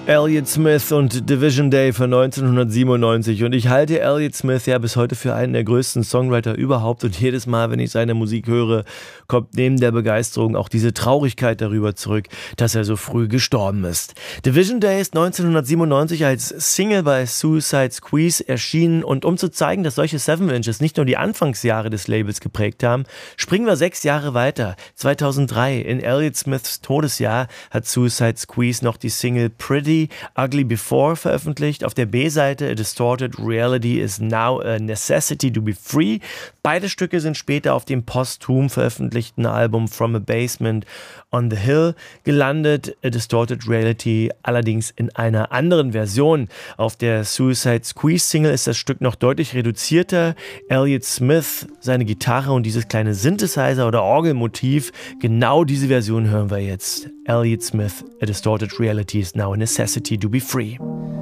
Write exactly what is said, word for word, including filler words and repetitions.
Elliott Smith und Division Day von neunzehnhundertsiebenundneunzig. Und ich halte Elliott Smith ja bis heute für einen der größten Songwriter überhaupt. Und jedes Mal, wenn ich seine Musik höre, kommt neben der Begeisterung auch diese Traurigkeit darüber zurück, dass er so früh gestorben ist. Division Day ist neunzehnhundertsiebenundneunzig als Single bei Suicide Squeeze erschienen. Und um zu zeigen, dass solche Seven Inches nicht nur die Anfangsjahre des Labels geprägt haben, springen wir sechs Jahre weiter. zweitausenddrei, in Elliott Smiths Todesjahr, hat Suicide Squeeze noch die Single Pretty Ugly Before veröffentlicht. Auf der B-Seite A Distorted Reality is Now a Necessity to be Free. Beide Stücke sind später auf dem posthum veröffentlichten Album From a Basement on the Hill gelandet. A Distorted Reality allerdings in einer anderen Version. Auf der Suicide Squeeze Single ist das Stück noch deutlich reduzierter. Elliott Smith, seine Gitarre und dieses kleine Synthesizer- oder Orgelmotiv, genau diese Version hören wir jetzt. Elliott Smith, A Distorted Reality is Now a Necessity to be Free.